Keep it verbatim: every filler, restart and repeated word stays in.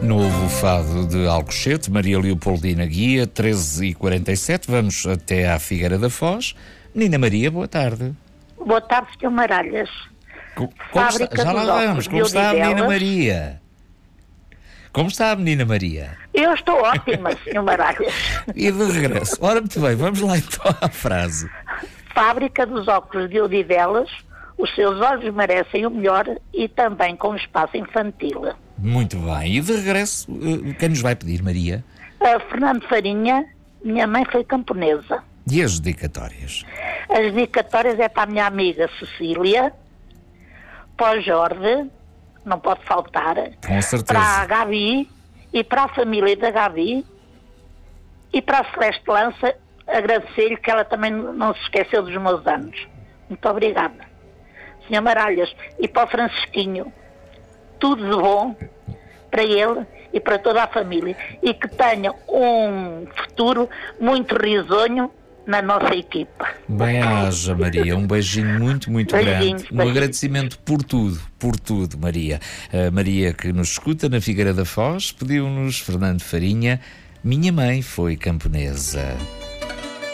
Novo fado de Alcochete, Maria Leopoldina Guia, treze e quarenta e sete. Vamos até à Figueira da Foz. Menina Maria, boa tarde. Boa tarde, senhor Maralhas. Co como está? Já lá vamos. Como está a menina Maria? Como está a menina Maria? Eu estou ótima, senhor Maralhas. E de regresso. Ora, muito bem, vamos lá então à frase. Fábrica dos óculos de Odivelas, os seus olhos merecem o melhor e também com espaço infantil. Muito bem. E de regresso, quem nos vai pedir, Maria? A Fernando Farinha, minha mãe foi camponesa. E as dedicatórias? As dedicatórias é para a minha amiga Cecília, para o Jorge, não pode faltar, com certeza, para a Gabi e para a família da Gabi e para a Celeste Lança, agradecer-lhe que ela também não se esqueceu dos meus anos. Muito obrigada. senhor Maralhas, e para o Francisquinho, tudo de bom para ele e para toda a família e que tenha um futuro muito risonho na nossa equipa. Bem-aja, Maria, um beijinho muito, muito beijinhos, grande, beijinhos. Um agradecimento por tudo, por tudo, Maria. A Maria que nos escuta na Figueira da Foz pediu-nos Fernando Farinha, minha mãe foi camponesa.